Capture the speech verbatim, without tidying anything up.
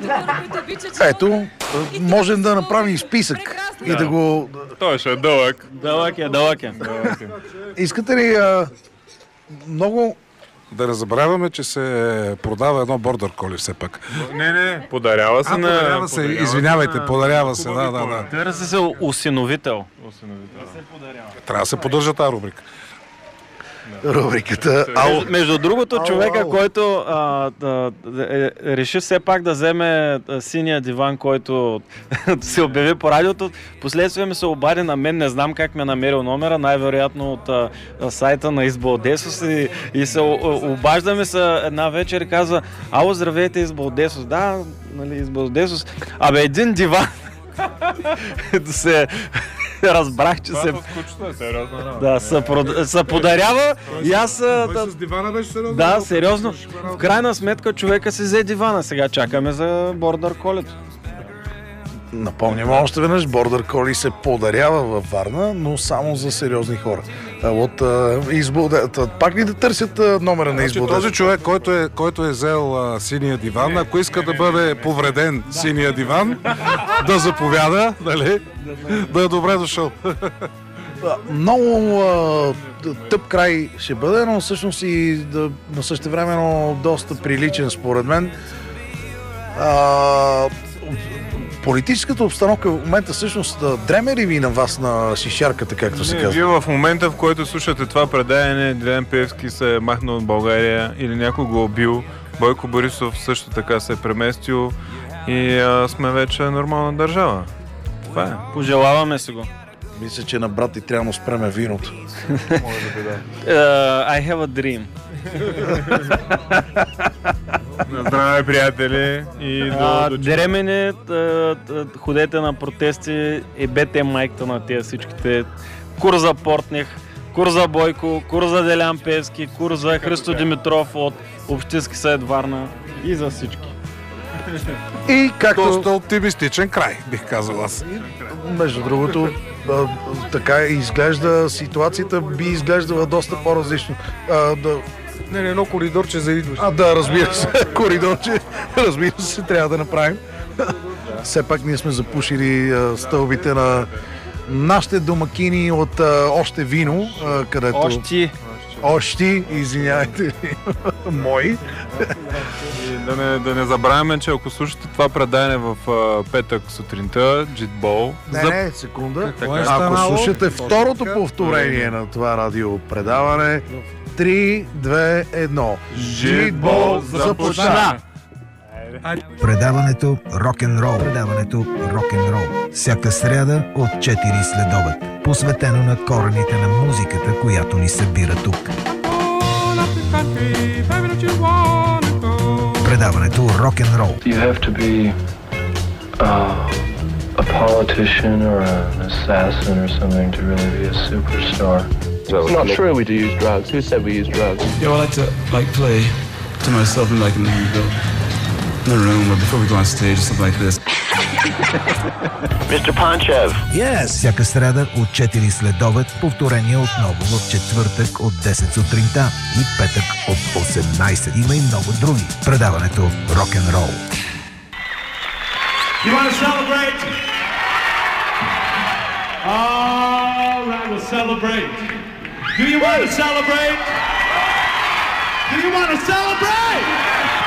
Ето, можем да направим и списък и да го... Той ще е дълъг. Дълъг е, дълъг е. Искате ли а, много... Да не забравяме, че се продава едно бордър коли все пак. Не, не, подарява се А, на... подарява се, извинявайте, подарява се, да, да, да. Търси се усиновител. Трябва да се поддържа тази рубрика. Рубриката... Между, между другото, Ау, човека, ау. който а, да, е, реши все пак да вземе а, синия диван, който се обяви по радиото, последствие ми се обади на мен, не знам как ми е намерил номера, най-вероятно от а, а, сайта на Избалдесос и, и се о- обажда ми се една вечер и казва: ало, здравейте, Избалдесос. Да, нали, Избалдесос. Абе, един диван. се... Разбрах, че се... Скучно е, сериозно. Да, се, прод... се подарява и аз... а, да- С дивана беше сериозно? Да, сериозно. В крайна сметка човека си взе дивана. Сега чакаме за бордър колето. Напомням още веднъж, Border Collie се подарява във Варна, но само за сериозни хора. А от а, избълде... Пак ли да търсят а, номера на Значи, избълде? този човек, който е, който е взел а, синия диван, ако иска да бъде повреден синия диван, да заповяда, нали? Да е добре дошъл. Много а, тъп край ще бъде, но всъщност и да, на същевременно доста приличен според мен. А, политическата обстановка в момента всъщност да дреме ли ви на вас на шишарката, както се Не, казва? вие в момента, в който слушате това предаване, Делян Пеевски се е махнал от България или някой го убил, Бойко Борисов също така се е преместил и а, сме вече нормална държава. Това е. Пожелаваме си го. Мисля, че на брат ти трябва да спреме виното. Uh, I have a dream. На здраве, приятели, и А, до, до Дремене, т- т- ходете на протести, ебете майката на тези всичките. Кур за Портних, кур за Бойко, кур за Делян Пеевски, кур за Христо Димитров от Общински съвет Варна и за всички. И както, Доста оптимистичен край, бих казал аз. между другото, а, така изглежда ситуацията, би изглеждала доста по-различно. А, да, Не, не, едно коридорче за идващи. а, да, разбира се, коридорче, разбира се, трябва да направим. Все пак ние сме запушили а, стълбите на нашите домакини от а, още вино, а, където... Още. Още, извинявайте, мои. И да не, да не забравяме, че ако слушате това предаване в а, петък сутринта, Джитбол, Не, за... не, секунда. Какво е Ако станало? слушате второто повторение на това радиопредаване, три, две, едно. Житбол започна! Предаването Рок-н-рол. Предаването Рок-н-рол. Всяка сряда от четири следобед. Посветено на корените на музиката, която ни събира тук. Предаването Рок-н-рол. You have to be uh, a politician or an assassin or something to really be a superstar. It's not true we do use drugs. Who said we use drugs? Yo, I like to like play to myself in like in the, in the room or before we go on stage or something like this. Mister Panchev. Yes! Всяка сряда от четири следобед, повторение отново в четвъртък от десет сутринта и петък от осемнайсет. Има и много други. Предаването Рок-н-рол. You want to celebrate? All right, we'll celebrate. Do you want to celebrate? Do you want to celebrate?